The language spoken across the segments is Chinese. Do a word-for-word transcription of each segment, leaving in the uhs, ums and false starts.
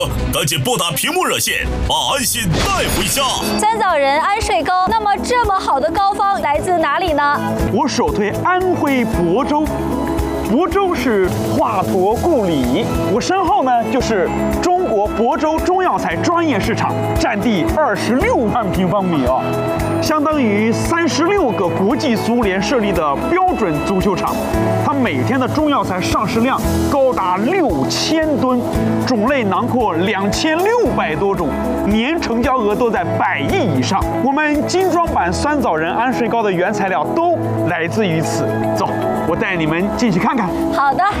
赶紧拨打屏幕热线，把安心带回家。 酸枣仁安睡糕，那么这么好的膏方来自哪里呢？ 我首推安徽亳州。亳州是华亳故里，我身后呢就是中国亳州中药材专业市场，占地二十六万平方米啊，相当于三十六个国际足联设立的标准足球场。它每天的中药材上市量高达六千吨，种类囊括两千六百多种，年成交额都在百亿以上。我们精装版酸枣仁安睡糕的原材料都来自于此。走，我带你们进去看看。 好的。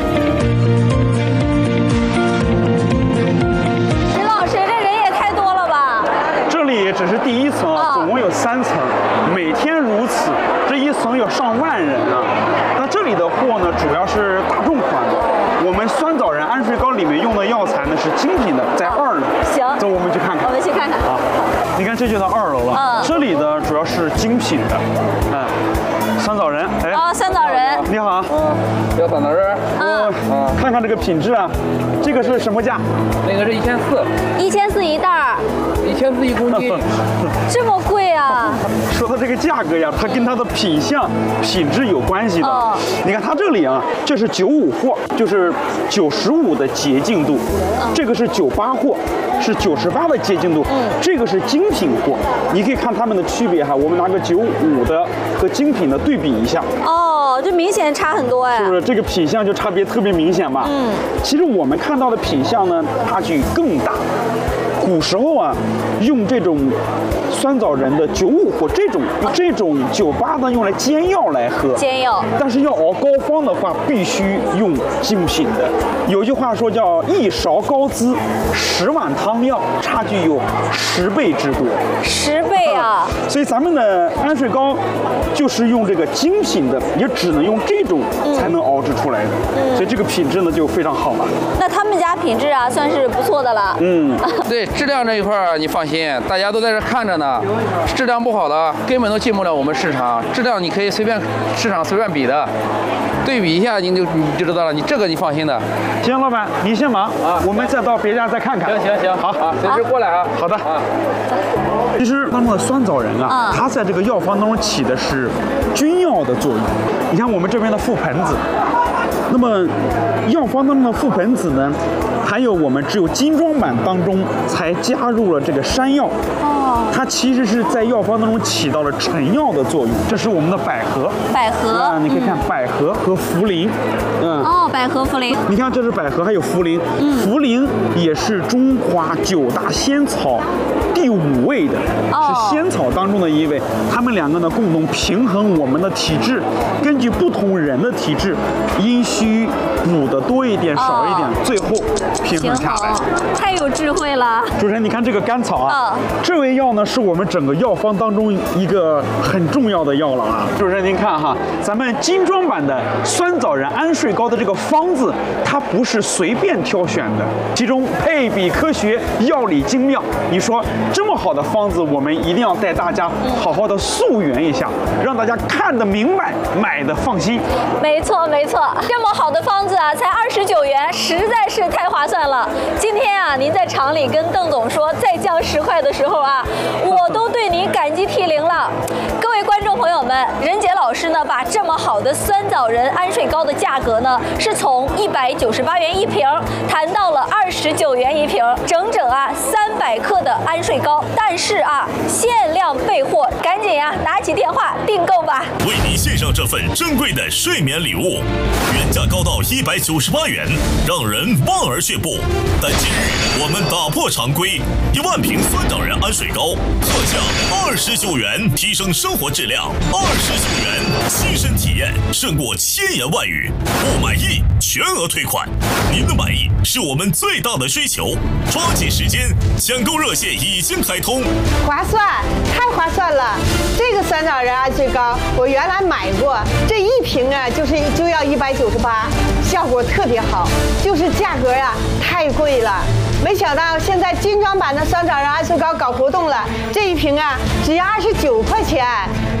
石老师，这人也太多了吧？ 这里只是第一层啊，总共有三层，每天如此，这一层有上万人啊。那这里的货呢，主要是大众款的。我们酸枣仁安睡糕里面用的药材呢是精品的，在二楼。 行， 走，我们去看看。 我们去看看啊。你看，这就到二楼了。嗯，这里的主要是精品的，嗯。酸枣仁，哎， 哦，酸枣仁， 你好， 嗯，要酸枣仁， 嗯，看看这个品质啊，这个是什么价？ 那个是一千四， 一千四一袋儿， 一千四一公斤， 这么贵啊？ 说到这个价格呀，它跟它的品相、品质有关系的。哦，你看它这里啊，这是九五货，就是九十五的洁净度，这个是九八货，是九十八的洁净度，嗯，这个是精品货，你可以看它们的区别哈。我们拿个九五的和精品的对比一下。 哦，这明显差很多哎。 是不是这个品相就差别特别明显吧？嗯，其实我们看到的品相呢，差距更大。古时候啊，用这种酸枣仁的九五或这种这种九八呢，用来煎药来喝。 煎药。 但是要熬膏方的话，必须用精品的。有句话说叫一勺高滋，十碗汤药，差距有十倍之多。 十倍啊！ 所以咱们的安睡糕就是用这个精品的，也只能用这种才能熬制出来的。嗯，所以这个品质呢就非常好了。 那他们家品质啊，算是不错的了。 嗯， 对。质量这一块儿你放心，大家都在这看着呢。质量不好的根本都进不了我们市场。质量你可以随便市场随便比的，对比一下你就你就知道了。你这个你放心的。 行，老板你先忙啊，我们再到别家再看看。 行行行， 好啊，随时过来啊。 好的。啊，其实当中的酸枣仁啊，它在这个药方当中起的是君药的作用。你看我们这边的覆盆子。那么，药方当中的覆盆子呢，还有我们只有精装版当中才加入了这个山药。哦，它其实是在药方当中起到了沉药的作用。这是我们的百合。 百合啊，你可以看百合和茯苓。 嗯。哦，百合茯苓。 你看，这是百合，还有茯苓。嗯。茯苓也是中华九大仙草第五位的，哦，是仙草当中的一位。它们两个呢，共同平衡我们的体质，根据不同人的体质，阴虚补的多一点，少一点，哦，最后平衡下来。 太有智慧了。 主持人，你看这个甘草啊，哦，这味药呢是我们整个药方当中一个很重要的药了啊。主持人，您看哈，咱们精装版的酸枣仁安睡糕的这个方子，它不是随便挑选的，其中配比科学，药理精妙。你说这么好的方子，我们一定要带大家好好的溯源一下，让大家看得明白，买的放心。 没错没错，这么好的方子啊，才二十九元，实在是太划算了。今天啊，您在厂里跟邓总说再降十块的时候啊，我都对您感激涕零了。各位观众朋友们，任杰老师呢，把这么好的酸枣仁安睡糕的价格呢，是从一百九十八元一瓶谈到了二十九元一瓶，整整啊三百克的安睡糕。但是啊，限量备货，赶紧呀，拿起电话订购吧。 为您献上这份珍贵的睡眠礼物，原价高到一百九十八元，让人望而却步。但今日我们打破常规，一万瓶酸枣仁安睡糕特价二十九元，提升生活质量。二十九元，亲身体验胜过千言万语。不满意全额退款，您的满意是我们最大的追求。抓紧时间，抢购热线已经开通。 划算，太划算了！这个酸枣仁安睡糕我原来买过，这一瓶啊就是就要一百九十八，效果特别好，就是价格啊太贵了。没想到现在精装版的酸枣仁安睡糕搞活动了，这一瓶啊只要二十九块钱，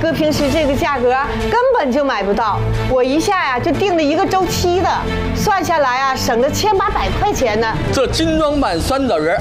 搁平时这个价格根本就买不到。我一下呀就订了一个周期的，算下来啊省了千八百块钱呢。 这精装版酸枣仁